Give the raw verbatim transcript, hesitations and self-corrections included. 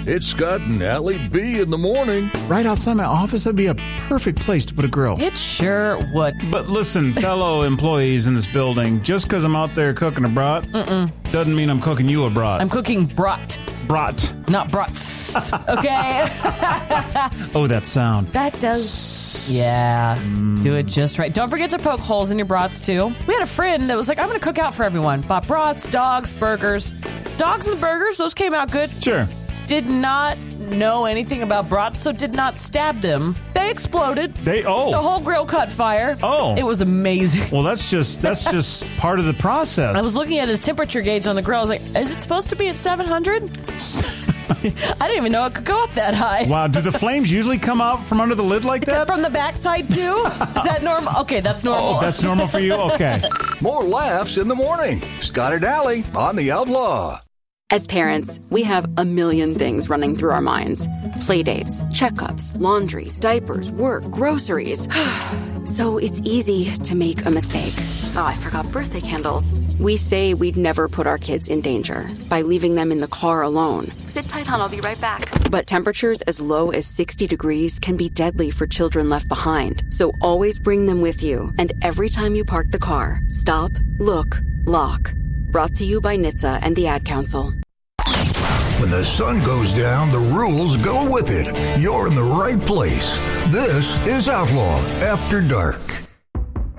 It's Scott and Allie B in the morning. Right outside my office, that'd be a perfect place to put a grill. It sure would. But listen, fellow employees in this building, just because I'm out there cooking a brat Mm-mm. doesn't mean I'm cooking you a brat. I'm cooking brat. Brat. Not brats. Okay? Oh, that sound. That does. Yeah. Mm. Do it just right. Don't forget to poke holes in your brats, too. We had a friend that was like, I'm going to cook out for everyone. Bought brats, dogs, burgers. Dogs and burgers, those came out good. Sure. Did not know anything about brats, so did not stab them. They exploded. They oh the whole grill caught fire. Oh, it was amazing. Well, that's just that's just part of the process. I was looking at his temperature gauge on the grill. I was like, is it supposed to be at seven hundred? I didn't even know it could go up that high. Wow, do the flames usually come out from under the lid like that? From the backside too? Is that normal? Okay, that's normal. Oh, that's normal for you? Okay. More laughs in the morning. Scott and Allie on The Outlaw. As parents, we have a million things running through our minds. Playdates, checkups, laundry, diapers, work, groceries. So it's easy to make a mistake. Oh, I forgot birthday candles. We say we'd never put our kids in danger by leaving them in the car alone. Sit tight, hon, I'll be right back. But temperatures as low as sixty degrees can be deadly for children left behind. So always bring them with you. And every time you park the car, stop, look, lock. Brought to you by N H T S A and the Ad Council. When the sun goes down, the rules go with it. You're in the right place. This is Outlaw After Dark.